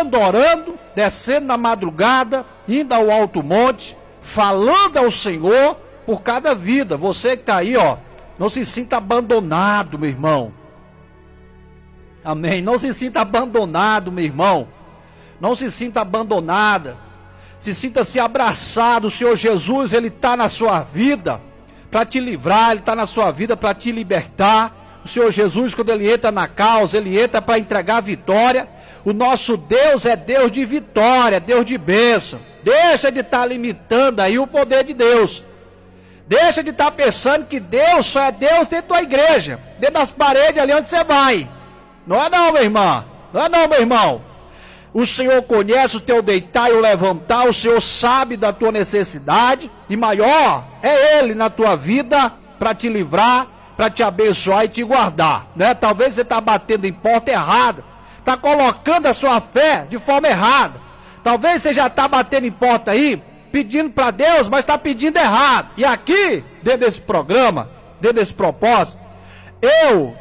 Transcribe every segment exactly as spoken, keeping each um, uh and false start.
jejuando, orando, descendo na madrugada, indo ao alto monte, falando ao Senhor por cada vida. Você que está aí, ó, não se sinta abandonado, meu irmão. Amém. Não se sinta abandonado, meu irmão. Não se sinta abandonada. Se sinta-se abraçado. O Senhor Jesus, Ele está na sua vida para te livrar. Ele está na sua vida para te libertar. O Senhor Jesus, quando Ele entra na causa, Ele entra para entregar a vitória. O nosso Deus é Deus de vitória, Deus de bênção. Deixa de estar limitando aí o poder de Deus. Deixa de estar pensando que Deus só é Deus dentro da igreja, dentro das paredes ali onde você vai. Não é não, minha irmã. Não é não, meu irmão. O Senhor conhece o teu deitar e o levantar. O Senhor sabe da tua necessidade. E maior é Ele na tua vida para te livrar, para te abençoar e te guardar, né? Talvez você está batendo em porta errada, está colocando a sua fé de forma errada. Talvez você já está batendo em porta aí, pedindo para Deus, mas está pedindo errado. E aqui, dentro desse programa, dentro desse propósito, eu,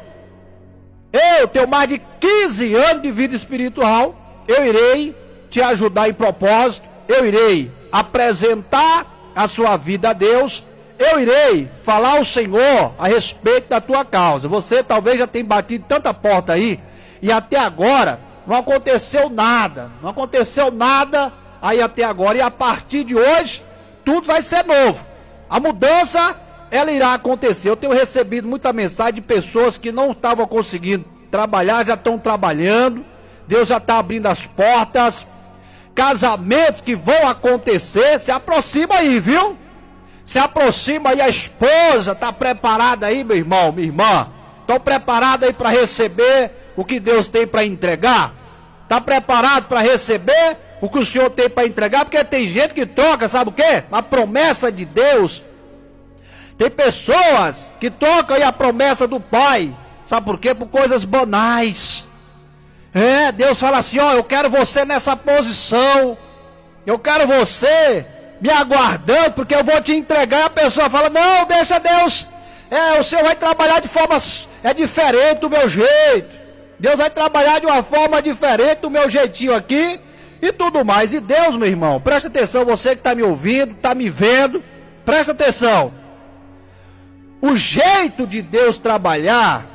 eu tenho mais de quinze anos de vida espiritual. Eu irei te ajudar em propósito, eu irei apresentar a sua vida a Deus, eu irei falar ao Senhor a respeito da tua causa. Você talvez já tenha batido tanta porta aí, e até agora não aconteceu nada, não aconteceu nada aí até agora, e a partir de hoje, tudo vai ser novo. A mudança, ela irá acontecer. Eu tenho recebido muita mensagem de pessoas que não estavam conseguindo trabalhar, já estão trabalhando. Deus já está abrindo as portas. Casamentos que vão acontecer, se aproxima aí, viu? Se aproxima aí, a esposa está preparada aí, meu irmão, minha irmã. Estão preparados aí para receber o que Deus tem para entregar? Está preparado para receber o que o Senhor tem para entregar? Porque tem gente que toca, sabe o quê? A promessa de Deus. Tem pessoas que tocam aí a promessa do Pai. Sabe por quê? Por coisas banais. É, Deus fala assim, ó, eu quero você nessa posição, eu quero você me aguardando, porque eu vou te entregar. A pessoa fala, não, deixa Deus, é, o Senhor vai trabalhar de forma, é diferente do meu jeito, Deus vai trabalhar de uma forma diferente do meu jeitinho aqui, e tudo mais. E Deus, meu irmão, presta atenção, você que está me ouvindo, está me vendo, presta atenção, o jeito de Deus trabalhar,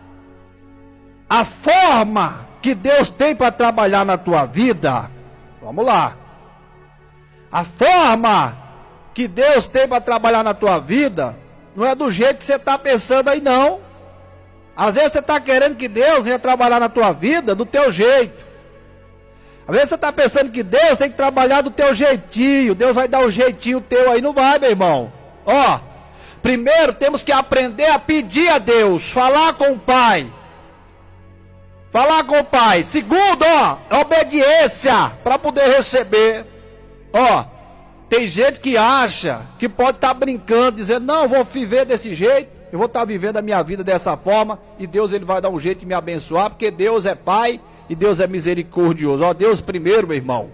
a forma que Deus tem para trabalhar na tua vida, vamos lá, a forma que Deus tem para trabalhar na tua vida, não é do jeito que você está pensando aí não. Às vezes você está querendo que Deus venha trabalhar na tua vida do teu jeito. Às vezes você está pensando que Deus tem que trabalhar do teu jeitinho, Deus vai dar um jeitinho teu aí, não vai, meu irmão. Ó, primeiro temos que aprender a pedir a Deus, falar com o Pai. Falar com o Pai. Segundo, ó, obediência para poder receber. Ó, tem gente que acha que pode estar tá brincando, dizendo, não, eu vou viver desse jeito, eu vou estar tá vivendo a minha vida dessa forma, e Deus ele vai dar um jeito de me abençoar, porque Deus é Pai e Deus é misericordioso. Ó, Deus primeiro, meu irmão.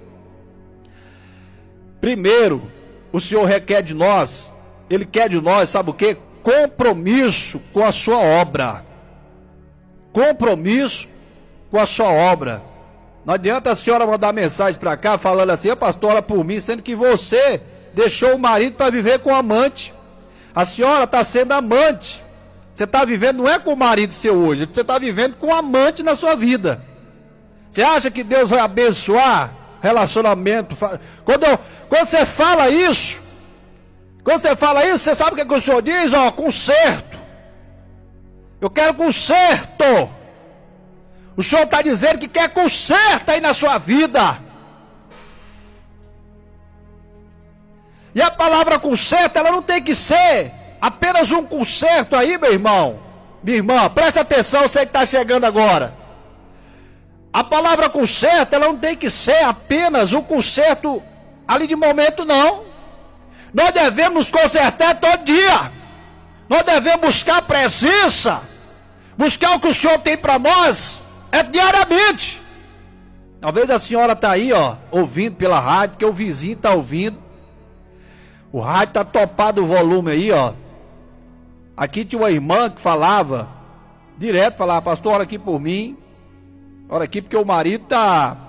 Primeiro, o Senhor requer de nós, Ele quer de nós, sabe o quê? Compromisso com a sua obra. Compromisso com a sua obra. Não adianta a senhora mandar mensagem para cá falando assim, a pastor, ora por mim, sendo que você deixou o marido para viver com o amante. A senhora está sendo amante. Você está vivendo, não é com o marido seu hoje, você está vivendo com o amante na sua vida. Você acha que Deus vai abençoar relacionamento? Quando, eu, quando você fala isso, quando você fala isso, você sabe o que, é que o Senhor diz? Ó, conserto. Eu quero conserto. O Senhor está dizendo que quer conserto aí na sua vida. E a palavra conserto, ela não tem que ser apenas um conserto aí, meu irmão. Minha irmã, presta atenção, você que está chegando agora. A palavra conserto, ela não tem que ser apenas um conserto ali de momento, não. Nós devemos nos consertar todo dia. Nós devemos buscar a presença, buscar o que o Senhor tem para nós. É diariamente. Talvez a senhora está aí, ó, ouvindo pela rádio, porque o vizinho está ouvindo. O rádio está topado o volume aí, ó. Aqui tinha uma irmã que falava, direto, falava, pastor, ora aqui por mim. Ora aqui porque o marido está